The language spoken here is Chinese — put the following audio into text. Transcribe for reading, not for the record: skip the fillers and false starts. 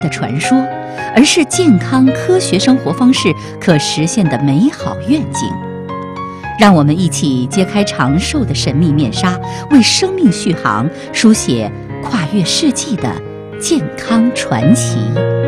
的传说，而是健康科学生活方式可实现的美好愿景。让我们一起揭开长寿的神秘面纱，为生命续航书写跨越世纪的健康传奇。